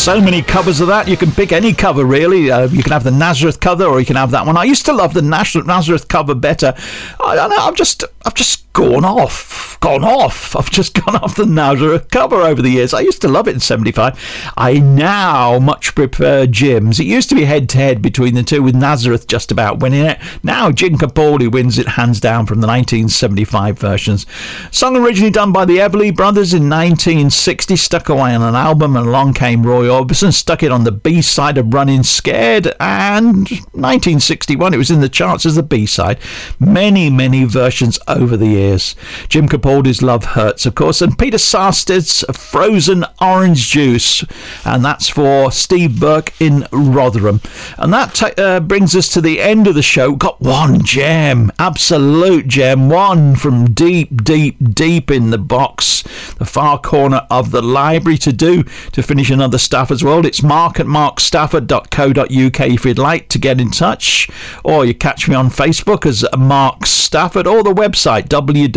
so many covers of that. You can pick any cover, really. You can have the Nazareth cover, or you can have that one. I used to love the Nazareth cover better. I don't know. I've just gone off. I've just gone off the Nazareth cover over the years. I used to love it in 75. I now much prefer Jim's. It used to be head-to-head between the two, with Nazareth just about winning it. Now Jim Capaldi wins it hands down from the 1975 versions. Song originally done by the Everly Brothers in 1960, stuck away on an album, and along came Roy Orbison, stuck it on the B-side of Running Scared, and 1961 it was in the charts as the B-side. Many versions over the years. Jim Capaldi's Love Hurts, of course, and Peter Sarsted's Frozen Orange Juice, and that's for Steve Burke in Rotherham. And that brings us to the end of the show. Got one gem, absolute gem, one from deep in the box, the far corner of the library to finish another Stafford's World. It's mark@markstafford.co.uk if you'd like to get in touch, or you catch me on Facebook as Mark Stafford, or the website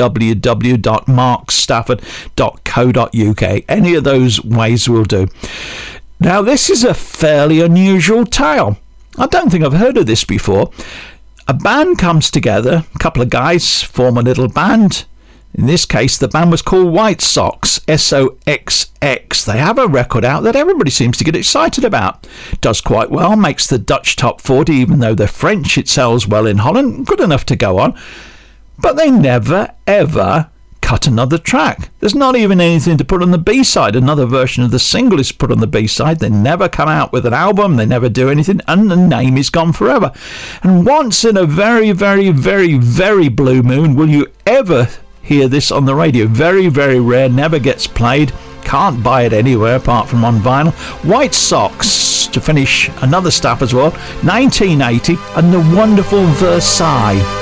www.markstafford.co.uk. Any of those ways will do. Now, this is a fairly unusual tale. I don't think I've heard of this before. A band comes together, a couple of guys form a little band. In this case, the band was called White Sox, SOXX. They have a record out that everybody seems to get excited about. Does quite well, makes the Dutch top 40, even though they're French, it sells well in Holland, good enough to go on. But they never, ever cut another track. There's not even anything to put on the B-side. Another version of the single is put on the B-side. They never come out with an album. They never do anything, and the name is gone forever. And once in a very blue moon will you ever hear this on the radio. Very rare, never gets played. Can't buy it anywhere apart from on vinyl. White Sox to finish another Stafford's World, 1980, and the wonderful Versailles.